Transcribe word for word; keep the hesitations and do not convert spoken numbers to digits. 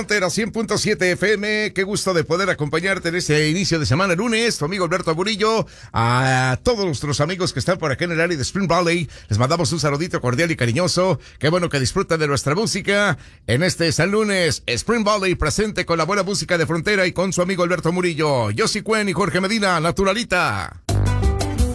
Frontera cien punto siete F M, qué gusto de poder acompañarte en este inicio de semana lunes, tu amigo Alberto Murillo, a todos nuestros amigos que están por acá en el área de Spring Valley, les mandamos un saludito cordial y cariñoso, qué bueno que disfrutan de nuestra música en este San Lunes, Spring Valley presente con la buena música de Frontera y con su amigo Alberto Murillo, Yossi Cuen y Jorge Medina, Naturalita.